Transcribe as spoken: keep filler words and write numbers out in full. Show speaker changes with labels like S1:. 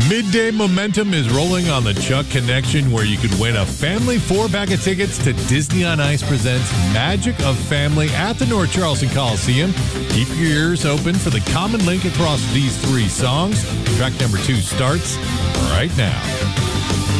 S1: Midday momentum is rolling on the Chuck Connection, where you could win a family four-pack of tickets to Disney on Ice presents Magic of Family at the North Charleston Coliseum. Keep your ears open for the common link across these three songs. Track number two starts right now.